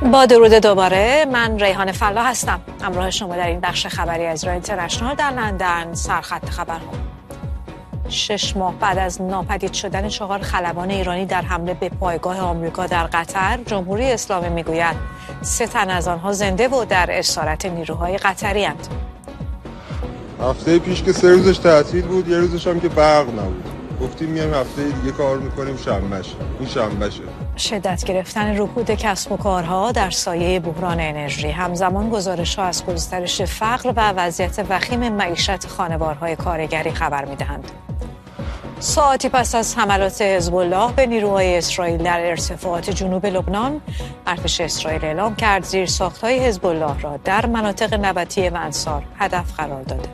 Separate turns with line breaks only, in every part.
با درود دوباره، من ریحان فلا هستم. همراه شما در این بخش خبری از رادیو اینترنشنال در لندن. سرخط خبرها: 6 ماه بعد از ناپدید شدن 4 خلبان ایرانی در حمله به پایگاه آمریکا در قطر، جمهوری اسلامی میگوید 3 تن از آنها زنده و در اسارت نیروهای قطری اند.
هفته پیش که 3 روزش تعطیل بود، یه روزش هم که برق نبود. گفتیم میایم هفته دیگه کار میکنیم، شنبهشه. این شنبهشه.
شدت گرفتن رکود کسب و کارها در سایه بحران انرژی، همزمان گزارش‌ها از گسترش فقر و وضعیت وخیم معیشت خانوارهای کارگری خبر می‌دهند. ساعتی پس از حملات حزب الله به نیروهای اسرائیل در ارتفاعات جنوب لبنان، ارتش اسرائیل اعلام کرد زیرساخت‌های حزب الله را در مناطق نبطی و انصار هدف قرار داده.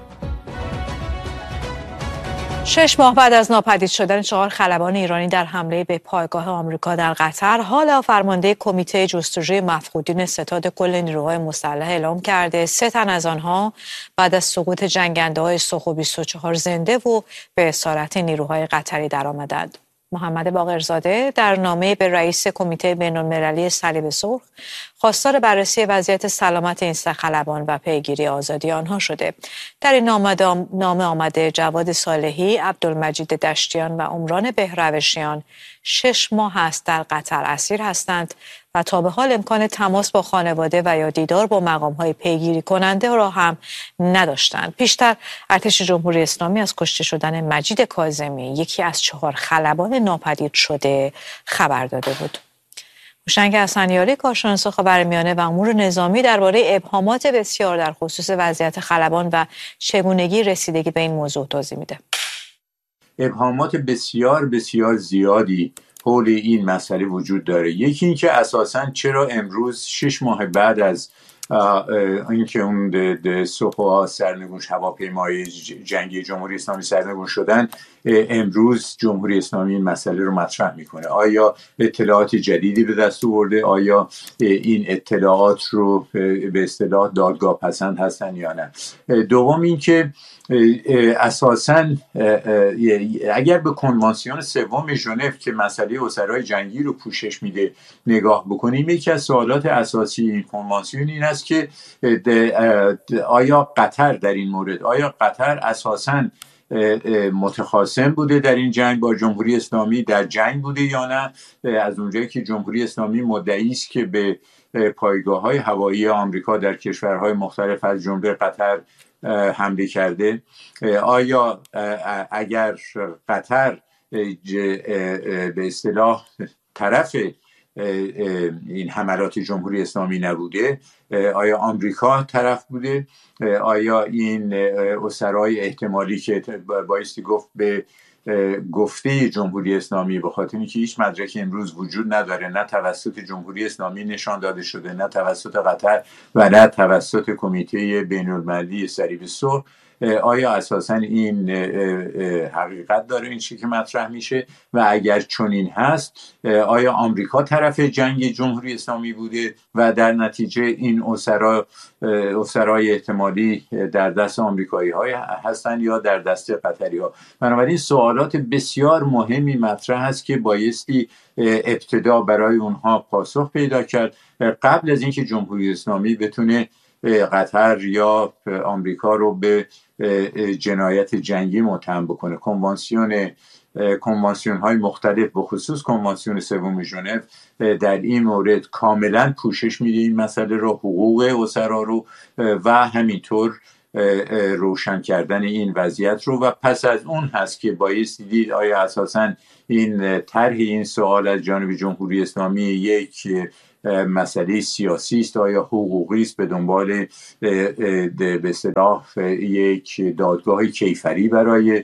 6 ماه بعد از ناپدید شدن 4 خلبان ایرانی در حمله به پایگاه آمریکا در قطر، حالا فرمانده کمیته جستجوی مفقودین ستاد کل نیروهای مسلح اعلام کرده 3 تن از آنها بعد از سقوط جنگنده‌های سوخو 24 زنده و به اسارت نیروهای قطری درآمدند. محمد باقرزاده در نامه به رئیس کمیته بین‌المللی صلیب سرخ خواستار بررسی وضعیت سلامت این 3 خلبان و پیگیری آزادی آنها شده. در این نامه آمده جواد صالحی، عبدالمجید دشتیان و عمران بهروشیان 6 ماه است در قطر اسیر هستند و تا به حال امکان تماس با خانواده و یا دیدار با مقام‌های پیگیری کننده را هم نداشتند. پیشتر ارتش جمهوری اسلامی از کشته شدن مجید کاظمی، یکی از 4 خلبان ناپدید شده، خبر داده بود. هوشنگ حسنیاری، کارشناس خاورمیانه و امور نظامی، درباره ابهامات بسیار در خصوص وضعیت خلبان و چگونگی رسیدگی به این موضوع توضیح میده.
ابهامات بسیار بسیار زیادی حول این مسئله وجود داره. یکی این که اساساً چرا امروز 6 ماه بعد از اینکه اون سوخوها سرنگون هواپیمای جنگی جمهوری اسلامی سرنگون شدن، امروز جمهوری اسلامی این مسئله رو مطرح میکنه؟ آیا اطلاعات جدیدی به دست آورده؟ آیا این اطلاعات رو به اصطلاح دادگاه پسند هستن یا نه؟ دوم این که اساساً اگر به کنوانسیون سوم ژنو که مسئله اسرای جنگی رو پوشش میده نگاه بکنیم، یکی از سوالات اساسی این کنوانسیون این است که آیا قطر در این مورد، آیا قطر اساساً متخاصم بوده در این جنگ با جمهوری اسلامی، در جنگ بوده یا نه؟ از اونجایی که جمهوری اسلامی مدعی است که به پایگاه‌های هوایی آمریکا در کشورهای مختلف از جمله قطر حمله کرده، آیا اگر قطر به اصطلاح طرف این حملات جمهوری اسلامی نبوده، آیا آمریکا طرف بوده؟ آیا این اسرای احتمالی که بایستی گفت به گفته جمهوری اسلامی، به خاطر اینکه هیچ مدرکی امروز وجود نداره، نه توسط جمهوری اسلامی نشان داده شده، نه توسط قطر و نه توسط کمیته بین‌المللی صلیب سرخ، آیا اساساً این حقیقت داره این چیزی که مطرح میشه؟ و اگر چنین هست، آیا آمریکا طرف جنگ جمهوری اسلامی بوده و در نتیجه این اسرای احتمالی در دست آمریکایی های هستن یا در دست قطری ها؟ بنابراین سوالات بسیار مهمی مطرح هست که بایستی ابتدا برای اونها پاسخ پیدا کرد قبل از اینکه جمهوری اسلامی بتونه قطر یا آمریکا رو به جنایت جنگی متهم بکنه. کنوانسیون های مختلف به خصوص کنوانسیون سوم ژنو در این مورد کاملا پوشش میده این مسئله رو، حقوق اسرا رو و همینطور روشن کردن این وضعیت رو. و پس از اون هست که بایستی دید آیا اساساً این طرح این سوال از جانب جمهوری اسلامی یک مسئله سیاسی است، آیا حقوقی است، به دنبال به اصطلاح یک دادگاه کیفری برای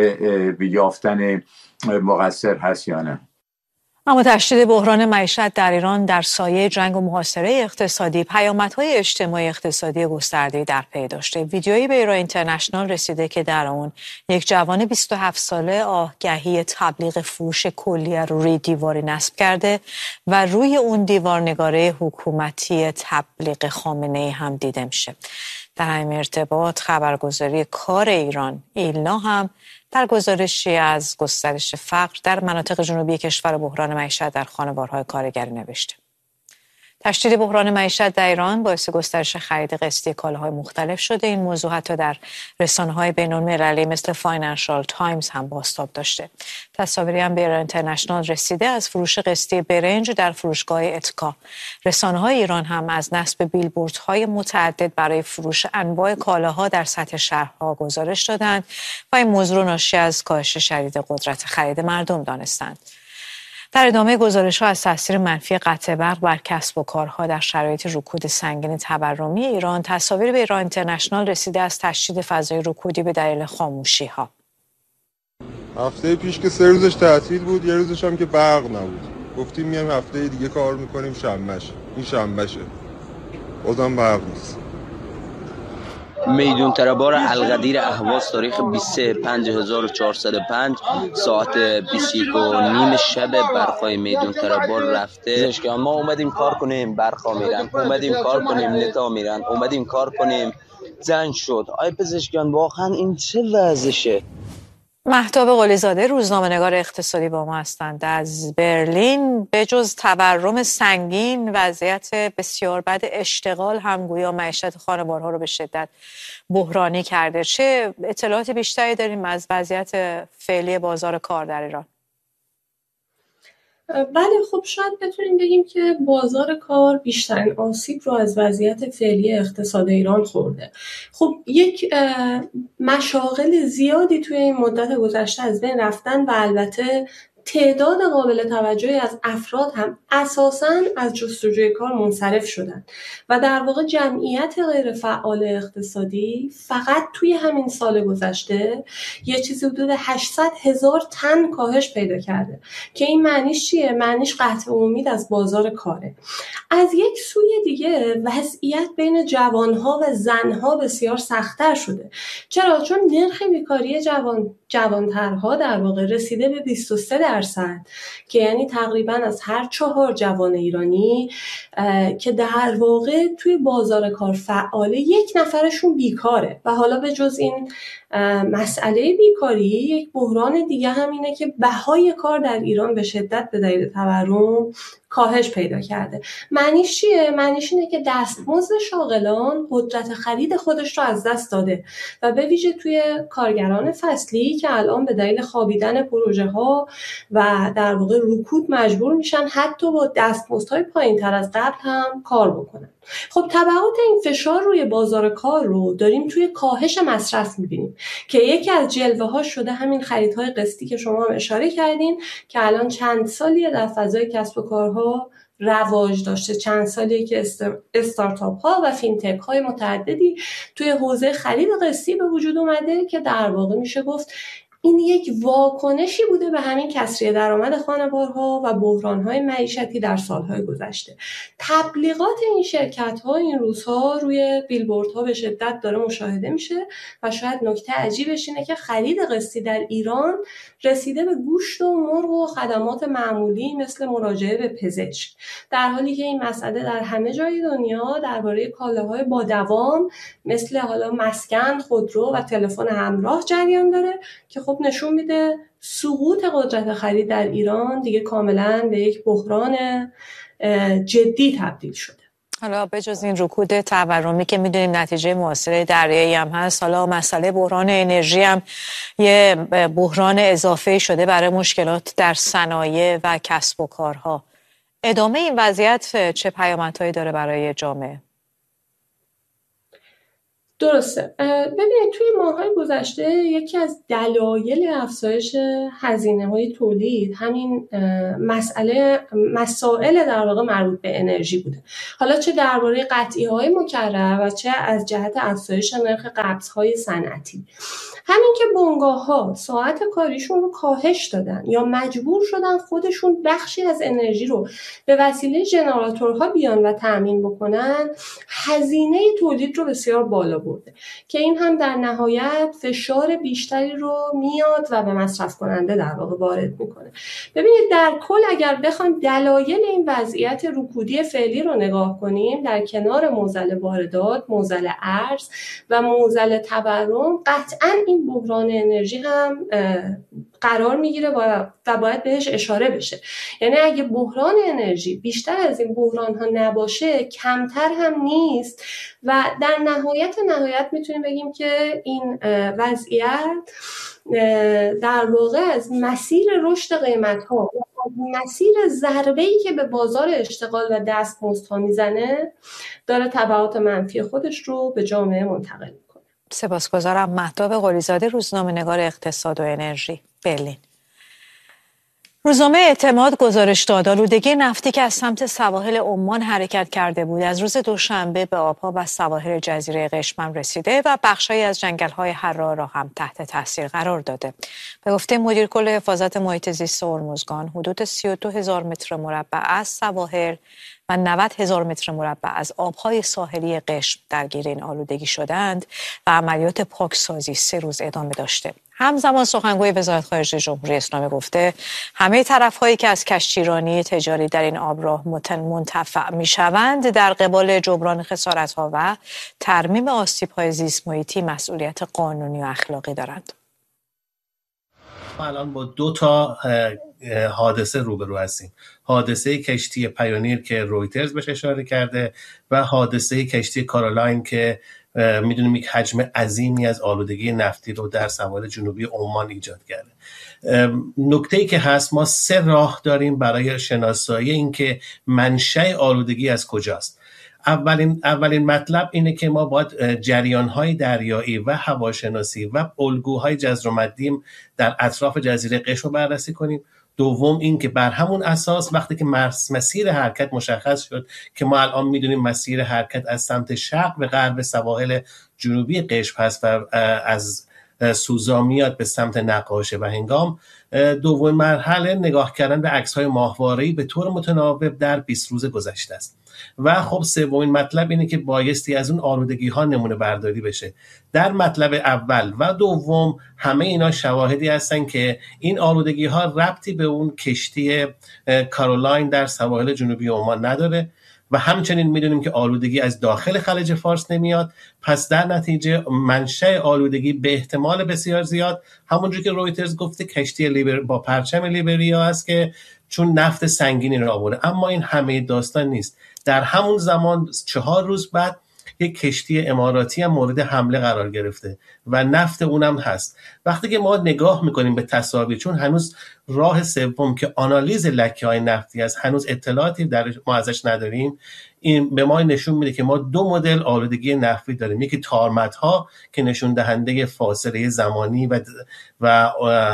یافتن مقصر هست یا نه؟
اما تشدید بحران معیشت در ایران در سایه جنگ و محاصره اقتصادی پیامدهای اجتماعی اقتصادی گسترده‌ای در پی داشته. ویدیویی به ایران اینترنشنال رسیده که در آن یک جوان 27 ساله آگهی تبلیغ فروش کلیه روی دیواری نصب کرده و روی اون دیوار نگاره حکومتی تبلیغ خامنه‌ای هم دیده میشه. در همین ارتباط خبرگزاری کار ایران ایلنا هم در گزارشی از گسترش فقر در مناطق جنوبی کشور و بحران معیشت در خانوارهای کارگری نوشته. تشدید بحران معیشت در ایران باعث گسترش خرید قسطی کالاهای مختلف شده. این موضوع حتی در رسانه‌های بین‌المللی مثل فاینانشال تایمز هم بازتاب داشته. تصاویری هم به ایران اینترنشنال رسیده از فروش قسطی برنج در فروشگاه اتکا. رسانه‌های ایران هم از نصب بیلبوردهای متعدد برای فروش انواع کالاها در سطح شهرها گزارش دادند و این موضوع ناشی از کاهش شدید قدرت خرید مردم دانستند. در ادامه گزارش‌ها از تاثیر منفی قطع برق بر کسب و کارها در شرایط رکود سنگین تورمی ایران، تصاویر به ایران اینترنشنال رسیده از تشدید فضای رکودی به دلیل خاموشی‌ها.
هفته پیش که 3 روزش تعطیل بود، یه روزش هم که برق نبود. گفتیم میایم هفته دیگه کار میکنیم شنبهشه. این شنبهشه. بازم برق نیست.
میدون ترابار القدیر اهواز تاریخ 23/5405 ساعت 21:30 شب برقای میدون ترابار رفته. ما اومدیم کار کنیم برقا میرن، اومدیم کار کنیم نتا میرن، اومدیم کار کنیم زنگ شد. آی پزشکیان واقعا این چه وضعشه؟
مهتاب قلیزاده روزنامه‌نگار اقتصادی با ما هستند. از برلین به جز تورم سنگین، وضعیت بسیار بد اشتغال هم گویا معیشت خانوارها رو به شدت بحرانی کرده. چه اطلاعات بیشتری داریم از وضعیت فعلی بازار کار در ایران؟
بله، خب شاید بتونیم بگیم که بازار کار بیشترین آسیب رو از وضعیت فعلی اقتصاد ایران خورده. خب یک مشاغل زیادی توی این مدت گذشته از بین رفتن و البته تعداد قابل توجهی از افراد هم اساساً از جستجوی کار منصرف شدن و در واقع جمعیت غیر فعال اقتصادی فقط توی همین سال گذشته یه چیزی حدود 800,000 تن کاهش پیدا کرده که این معنیش چیه؟ معنیش قطع امید از بازار کاره. از یک سوی دیگه وضعیت بین جوانها و زنها بسیار سخت‌تر شده. چرا؟ چون نرخ بیکاری جوانترها در واقع رسیده به 23% که یعنی تقریبا از هر 4 جوان ایرانی که در واقع توی بازار کار فعاله 1 نفرشون بیکاره. و حالا به جز این مسئله بیکاری یک بحران دیگه هم اینه که بهای کار در ایران به شدت به دلیل تورم کاهش پیدا کرده. معنیش چیه؟ معنیش اینه که دستمزد شاغلان قدرت خرید خودش رو از دست داده و به ویژه توی کارگران فصلی که الان به دلیل خوابیدن پروژه ها و در واقع رکود مجبور میشن حتی با دستمزدهای پایین‌تر از قبل هم کار بکنن. خب تبعات این فشار روی بازار کار رو داریم توی کاهش مصرف میبینیم که یکی از جلوه ها شده همین خریدهای قسطی که شما هم اشاره کردین که الان چند سالیه در فضای کسب و کارها رواج داشته، چند سالیه که استارتاپ ها و فینتک های متعددی توی حوزه خرید قسطی به وجود اومده که در واقع میشه گفت این یک واکنشی بوده به همین کسری درآمد خانوارها و بحران‌های معیشتی در سالهای گذشته. تبلیغات این شرکت‌ها این روزها روی بیلبوردها به شدت داره مشاهده میشه و شاید نکته عجیبش اینه که خرید قسطی در ایران رسیده به گوشت و مرغ و خدمات معمولی مثل مراجعه به پزشک، در حالی که این مسئله در همه جای دنیا درباره کالاهای با دوام مثل حالا مسکن، خودرو و تلفن همراه جریان داره که خب نشون میده سقوط قدرت خرید در ایران دیگه کاملا به یک بحران جدی تبدیل شده.
حالا به جز این رکود تورمی که میدونیم نتیجه معاصره دریایی هم هست، حالا مسئله بحران انرژی هم یه بحران اضافه شده برای مشکلات در صنایع و کسب و کارها. ادامه این وضعیت چه پیامدهایی داره برای جامعه؟
درسته. ببینید توی ماه‌های گذشته یکی از دلایل افزایش هزینه‌های تولید همین مسائل در واقع مربوط به انرژی بوده. حالا چه درباره قطعی‌های مکرر و چه از جهت افزایش نرخ قبض‌های صنعتی. همین که بنگاه‌ها ساعت کاریشون رو کاهش دادن یا مجبور شدن خودشون بخشی از انرژی رو به وسیله ژنراتورها بیان و تأمین بکنن، هزینه تولید رو بسیار بالا برده که این هم در نهایت فشار بیشتری رو میاد و به مصرف کننده در واقع وارد میکنه. ببینید در کل اگر بخوایم دلایل این وضعیت رکودی فعلی رو نگاه کنیم، در کنار معضل واردات، معضل ارز و معضل تورم، قطعاً این این بحران انرژی هم قرار میگیره و باید بهش اشاره بشه. یعنی اگه بحران انرژی بیشتر از این بحران ها نباشه کمتر هم نیست و در نهایت میتونیم بگیم که این وضعیت در واقع از مسیر رشد قیمت ها مسیر ضربه‌ای که به بازار اشتغال و دستمزدها میزنه داره تبعات منفی خودش رو به جامعه منتقل میکنه.
سپاسگزارم. مهتاب قلیزاده، روزنامه‌نگار اقتصاد و انرژی، برلین. روزنامه اعتماد گزارش داد آلودگی نفتی که از سمت سواحل عمان حرکت کرده بود از روز دوشنبه به آبها و سواحل جزیره قشمم رسیده و بخشایی از جنگل‌های حرا را هم تحت تاثیر قرار داده. به گفته مدیر کل حفاظت محیط زیست هرمزگان، حدود 32,000 متر مربع از سواحل و 90,000 متر مربع از آبهای ساحلی قشم درگیر این آلودگی شدند و عملیات پاکسازی 3 روز ادامه داشته. همزمان سخنگوی وزارت خارجه جمهوری اسلامی گفته همه طرف‌هایی که از کشتیرانی تجاری در این آبراه منتفع می‌شوند در قبال جبران خسارت‌ها و ترمیم آسیب‌های زیست محیطی مسئولیت قانونی و اخلاقی دارند.
ما الان با 2 تا حادثه روبرو هستیم. حادثه کشتی پیونیر که رویترز بهش اشاره کرده و حادثه کشتی کارولاین که میدونیم یک حجم عظیمی از آلودگی نفتی رو در سواحل جنوبی عمان ایجاد کرده. نکته‌ای که هست، ما 3 راه داریم برای شناسایی این که منشأ آلودگی از کجاست. اولین مطلب اینه که ما باید جریان‌های دریایی و هواشناسی و الگوهای جزر و مدیم در اطراف جزیره قشم رو بررسی کنیم. دوم این که بر همون اساس وقتی که مسیر حرکت مشخص شد که ما الان میدونیم مسیر حرکت از سمت شرق به غرب سواحل جنوبی قشم هست و از سوزا میاد به سمت نقاشه و هنگام، دومین مرحله نگاه کردن به عکس‌های ماهواره‌ای به طور متناوب در 20 روز گذشته است. و خب سومین مطلب اینه که بایستی از اون آلودگی‌ها نمونه برداری بشه. در مطلب اول و دوم همه اینا شواهدی هستن که این آلودگی‌ها ربطی به اون کشتی کارولاین در سواحل جنوبی عمان نداره و همچنین میدونیم که آلودگی از داخل خلیج فارس نمیاد. پس در نتیجه منشأ آلودگی به احتمال بسیار زیاد همونجوری که رویترز گفته کشتی با پرچم لیبریا است که چون نفت سنگینی رو آورده. اما این همه داستان نیست. در همون زمان 4 روز بعد یک کشتی اماراتی هم مورد حمله قرار گرفته و نفت اونم هست. وقتی که ما نگاه میکنیم به تصاویر، چون هنوز راه سوم که آنالیز لکه‌های نفتی است هنوز اطلاعاتی ما ازش نداریم، این به ما نشون میده که ما 2 مدل آلودگی نفتی داریم. یکی تارمت‌ها که نشون دهنده فاصله زمانی و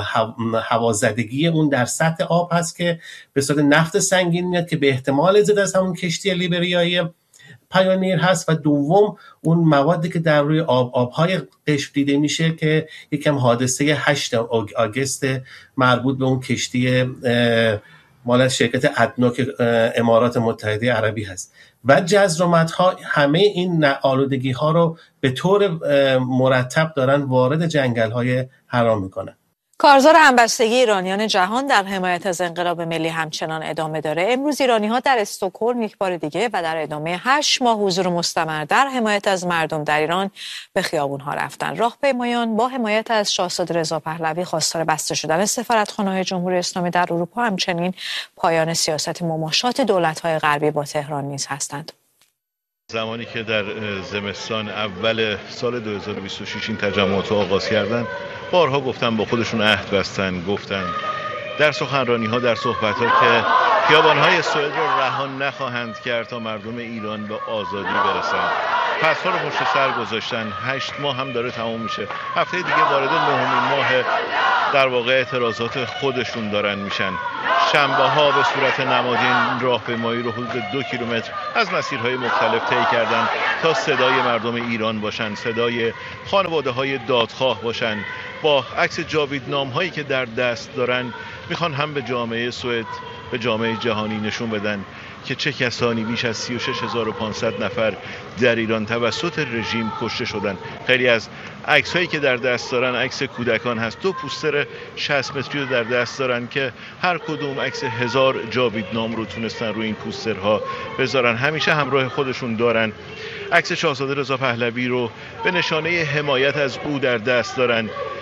هوازدگی اون در سطح آب هست که به صورت نفت سنگین میاد که به احتمال زیاد از همون کشتی لیبریایی پیونیر هست. و دوم اون موادی که در روی آبهای قشم دیده میشه که یکم حادثه 8 آگوست مربوط به اون کشتی مال شرکت ادنوک امارات متحده عربی هست. و جزرومت‌ها همه این آلودگی ها رو به طور مرتب دارن وارد جنگل‌های حرا میکنن.
کارزار همبستگی ایرانیان جهان در حمایت از انقلاب ملی همچنان ادامه داره. امروز ایرانی‌ها در استکهلم یک بار دیگه و در ادامه 8 ماه حضور مستمر در حمایت از مردم در ایران به خیابون‌ها رفتن. راهپیمایان با حمایت از شاهزاده رضا پهلوی خواستار بسته شدن سفارتخانه‌های جمهوری اسلامی در اروپا، همچنین پایان سیاست مماشات دولت‌های غربی با تهران نیز هستند.
زمانی که در زمستان اول سال 2026 این تجمعات رو آغاز کردن، بارها گفتن، با خودشون عهد بستن، گفتن در سخنرانی‌ها، در صحبت‌ها که خیابان‌های سوئد رو رها نخواهند کرد تا مردم ایران به آزادی برسن. پس‌ها رو پشت سر گذاشتن. 8 ماه هم داره تموم میشه. هفته دیگه وارد 9مین ماه در واقع اعتراضات خودشون دارن میشن. شنبه‌ها به صورت نمادین راهپیمایی رو حدود 2 کیلومتر از مسیرهای مختلف طی کردن تا صدای مردم ایران باشن، صدای خانواده‌های دادخواه باشن. با عکس جاویدنامه‌هایی که در دست دارن میخوان هم به جامعه سوئد، به جامعه جهانی نشون بدن که چه کسانی بیش از 36,500 نفر در ایران توسط رژیم کشته شدن. خیلی از عکس‌هایی که در دست دارن عکس کودکان هست. 2 پوستر 60 متری رو در دست دارن که هر کدوم عکس 1000 جاویدنام رو تونستن روی این پوسترها بذارن. همیشه همراه خودشون دارن. عکس شاهزاده رضا پهلوی رو به نشانه حمایت از او در دست دارن.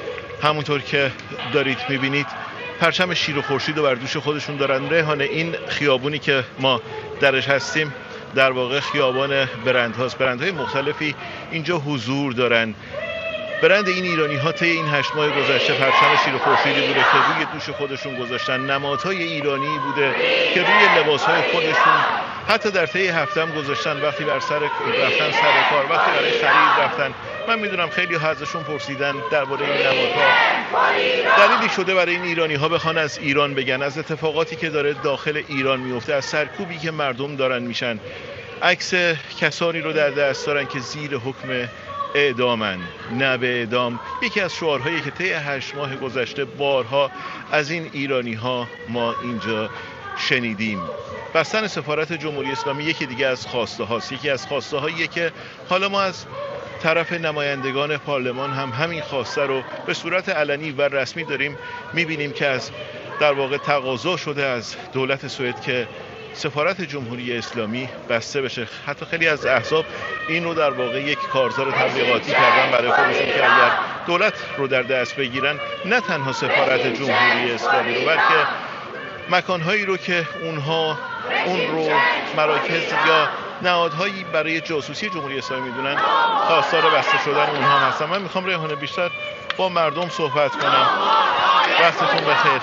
همونطور که دارید میبینید پرچم شیر و خورشید رو بر دوش خودشون دارن. ریحانه، این خیابونی که ما درش هستیم در واقع خیابان برندهاست. برندهای مختلفی اینجا حضور دارن. برند این ایرانی ها طی این 8 ماه گذشته پرچم شیر و خورشیدی بوده که روی دوش خودشون گذاشتن، نمادهای ایرانی بوده که روی لباسهای خودشون حتی در طی هفته هم گذاشتن. وقتی بر سر رفتن سر کار، وقتی برای خرید رفتن، من میدونم خیلی ها ازشون پرسیدن درباره این نمادها. دلیلی شده برای این ایرانی ها بخوان از ایران بگن، از اتفاقاتی که داره داخل ایران میفته، از سرکوبی که مردم دارن میشن. عکس کسانی رو در دست دارن که زیر حکم اعدامن، نه به اعدام. یکی از شعارهایی که طی 8 ماه گذشته بارها از این ایرانی ها ما اینجا شنیدیم. بستن سفارت جمهوری اسلامی یکی دیگه از خواسته هاست. یکی از خواسته هاییه که حالا ما از طرف نمایندگان پارلمان هم همین خواسته رو به صورت علنی و رسمی داریم میبینیم که از در واقع تقاضا شده از دولت سوئد که سفارت جمهوری اسلامی بسته بشه. حتی خیلی از احزاب این رو در واقع یک کارزار تبلیغاتی کردن برای خودشون که اگر دولت رو در دست بگیرن، نه تنها سفارت جمهوری اسلامی رو، بلکه مکانهایی رو که اونها اون رو مراکز یا نهادهایی برای جاسوسی جمهوری اسلامی میدونن، خواستار بسته شدن اونها هستن. من میخوام ریحانه بیشتر با مردم صحبت کنم. وقتتون بخیر.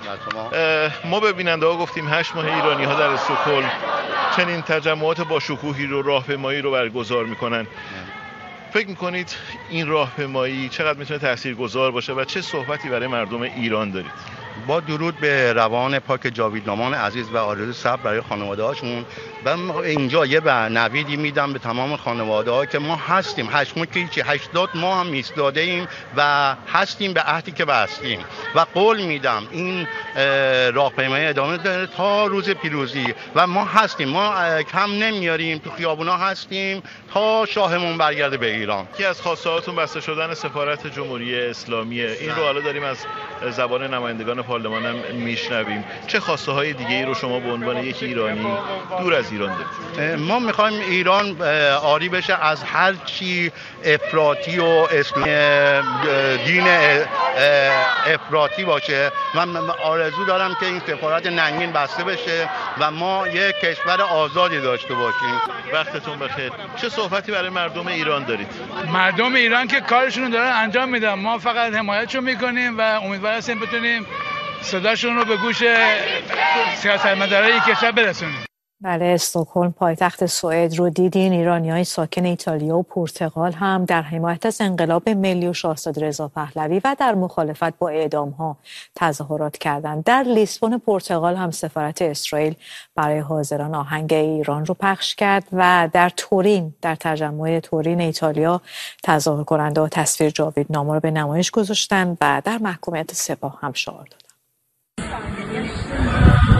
ما به بیننده ها گفتیم 8 ماه ایرانی ها در استکهلم چنین تجمعات با شکوهی رو، راهپیمایی رو برگزار میکنن. فکر میکنید این راهپیمایی چقدر میتونه تاثیرگذار باشه و چه صحبتی برای مردم ایران دارید؟
با درود به روان پاک جاویدنامان عزیز و آرزوی صبر برای خانواده‌هاشون، و اینجا یه نویدی میدم به تمام خانواده‌ها که ما هستیم. 8 ماه که 80 ماه هم ایستاده ایم و هستیم به عهدی که بستیم و قول میدم این راهپیمایی ادامه داره تا روز پیروزی و ما هستیم. ما کم نمیاریم، تو خیابونا هستیم تا شاهمون برگرده به ایران.
یکی از خواسته‌هاتون بسته شدن سفارت جمهوری اسلامیه. این رو حالا داریم از زبان نمایندگان پارلمان هم میشنویم. چه خواسته های دیگه ای رو شما به عنوان یک ایرانی دور از ایران دارید؟
ما میخوایم ایران عاری بشه از هر چی افراطی و اسلامی دین افراطی باشه. من آرزو دارم که این سفارت ننگین بسته بشه و ما یک کشور آزادی داشته باشیم.
وقتتون بخیر. چه صحبتی برای مردم ایران دارید؟
مردم ایران که کارشون رو دارن انجام میدن، ما فقط حمایتشون میکنیم و امیدوار هستیم بتونیم صداشون رو به گوش سیاستمدارای این کشور برسونیم.
بله، استکهلم پایتخت سوئد رو دیدین. ایرانی‌های ساکن ایتالیا و پرتغال هم در حمایت از انقلاب ملی و شاهزاده رضا پهلوی و در مخالفت با اعدام‌ها تظاهرات کردند. در لیسبون پرتغال هم سفارت اسرائیل برای حاضران آهنگ ایران رو پخش کرد و در تورین، در تجمع تورین ایتالیا، تظاهر کننده‌ها تصویر جاویدنامه رو به نمایش گذاشتند و در محکومیت سپاه هم شعار دادند.